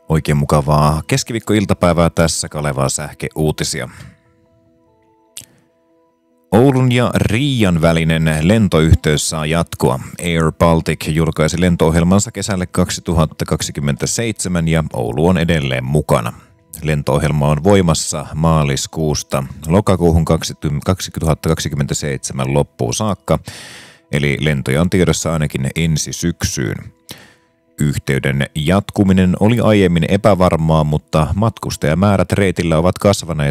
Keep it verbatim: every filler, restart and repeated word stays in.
Oikein mukavaa keskiviikkoiltapäivää tässä Kalevaa sähkeuutisia. Oulun ja Riian välinen lentoyhteys saa jatkoa. Air Baltic julkaisi lento-ohjelmansa kesälle kaksituhattakaksikymmentäseitsemän ja Oulu on edelleen mukana. Lento-ohjelma on voimassa maaliskuusta lokakuuhun kaksituhattakaksikymmentäseitsemän loppuun saakka, eli lentoja on tiedossa ainakin ensi syksyyn. Yhteyden jatkuminen oli aiemmin epävarmaa, mutta matkustajamäärät reitillä ovat kasvaneet